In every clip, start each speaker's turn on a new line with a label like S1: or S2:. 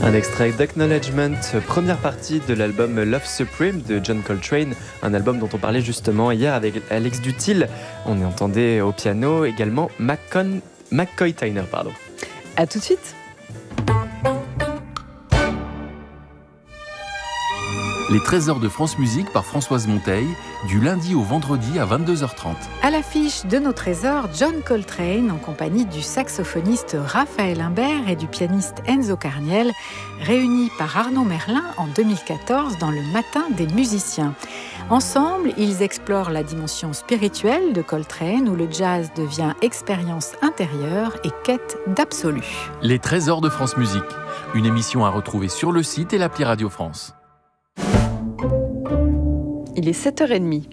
S1: Un extrait d'Acknowledgement, première partie de l'album Love Supreme de John Coltrane, un album dont on parlait justement hier avec Alex Dutil. On entendait au piano également McCoy Tyner.
S2: À tout de suite.
S3: Les trésors de France Musique par Françoise Monteil, du lundi au vendredi à 22h30.
S2: À l'affiche de nos trésors, John Coltrane en compagnie du saxophoniste Raphaël Imbert et du pianiste Enzo Carniel, réunis par Arnaud Merlin en 2014 dans le Matin des musiciens. Ensemble, ils explorent la dimension spirituelle de Coltrane où le jazz devient expérience intérieure et quête d'absolu.
S3: Les trésors de France Musique, une émission à retrouver sur le site et l'appli Radio France.
S4: Il est 7h30.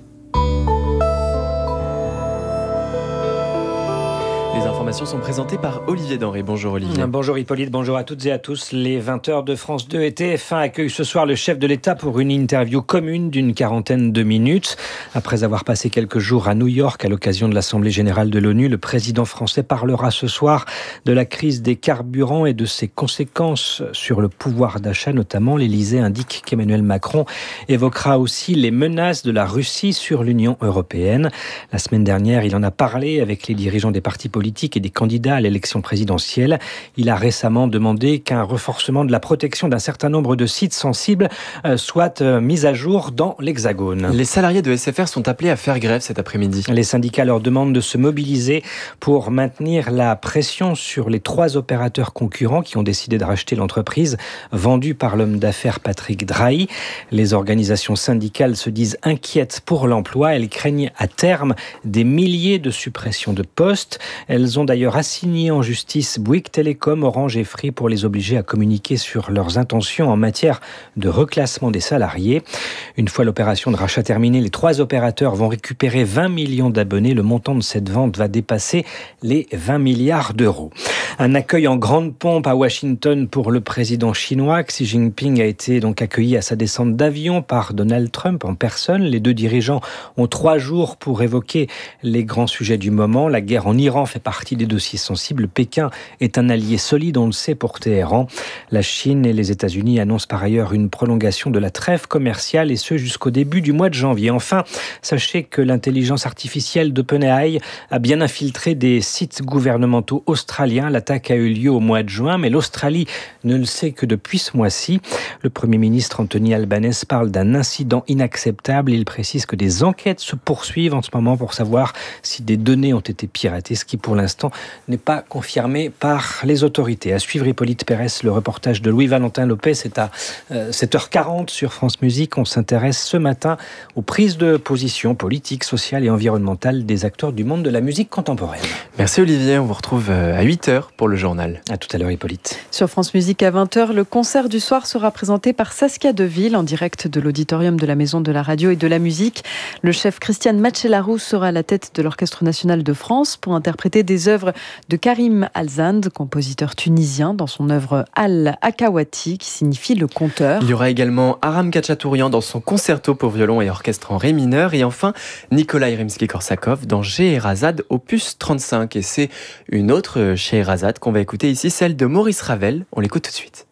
S1: Les informations sont présentées par Olivier Denré. Bonjour Olivier.
S5: Bonjour Hippolyte, bonjour à toutes et à tous. Les 20h de France 2 et TF1 accueillent ce soir le chef de l'État pour une interview commune d'une quarantaine de minutes. Après avoir passé quelques jours à New York à l'occasion de l'Assemblée générale de l'ONU, le président français parlera ce soir de la crise des carburants et de ses conséquences sur le pouvoir d'achat notamment. L'Élysée indique qu'Emmanuel Macron évoquera aussi les menaces de la Russie sur l'Union européenne. La semaine dernière, il en a parlé avec les dirigeants des partis politiques et des candidats à l'élection présidentielle. Il a récemment demandé qu'un renforcement de la protection d'un certain nombre de sites sensibles soit mis à jour dans l'Hexagone.
S1: Les salariés de SFR sont appelés à faire grève cet après-midi.
S5: Les syndicats leur demandent de se mobiliser pour maintenir la pression sur les 3 opérateurs concurrents qui ont décidé de racheter l'entreprise vendue par l'homme d'affaires Patrick Drahi. Les organisations syndicales se disent inquiètes pour l'emploi. Elles craignent à terme des milliers de suppressions de postes. Elles ont d'ailleurs assigné en justice Bouygues Télécom, Orange et Free pour les obliger à communiquer sur leurs intentions en matière de reclassement des salariés. Une fois l'opération de rachat terminée, les 3 opérateurs vont récupérer 20 millions d'abonnés. Le montant de cette vente va dépasser les 20 milliards d'euros. Un accueil en grande pompe à Washington pour le président chinois. Xi Jinping a été donc accueilli à sa descente d'avion par Donald Trump en personne. Les 2 dirigeants ont 3 jours pour évoquer les grands sujets du moment. La guerre en Iran fait partie des dossiers sensibles. Pékin est un allié solide, on le sait, pour Téhéran. La Chine et les États-Unis annoncent par ailleurs une prolongation de la trêve commerciale et ce jusqu'au début du mois de janvier. Enfin, sachez que l'intelligence artificielle d'OpenAI a bien infiltré des sites gouvernementaux australiens. L'attaque a eu lieu au mois de juin, mais l'Australie ne le sait que depuis ce mois-ci. Le Premier ministre Anthony Albanese parle d'un incident inacceptable. Il précise que des enquêtes se poursuivent en ce moment pour savoir si des données ont été piratées, ce qui pour l'instant n'est pas confirmé par les autorités. À suivre Hippolyte Pérez, le reportage de Louis-Valentin Lopez, c'est à 7h40 sur France Musique. On s'intéresse ce matin aux prises de position politiques, sociales et environnementales des acteurs du monde de la musique contemporaine.
S1: Merci Olivier, on vous retrouve à 8h pour le journal.
S5: À tout à l'heure Hippolyte.
S4: Sur France Musique à 20h, le concert du soir sera présenté par Saskia Deville en direct de l'auditorium de la Maison de la Radio et de la Musique. Le chef Christian Matchelarou sera à la tête de l'Orchestre national de France pour interpréter des œuvres de Karim Alzand, compositeur tunisien, dans son œuvre Al-Akawati, qui signifie le conteur.
S1: Il y aura également Aram Khachaturian dans son concerto pour violon et orchestre en ré mineur. Et enfin, Nikolai Rimsky-Korsakov dans Scheherazade, opus 35. Et c'est une autre Scheherazade qu'on va écouter ici, celle de Maurice Ravel. On l'écoute tout de suite.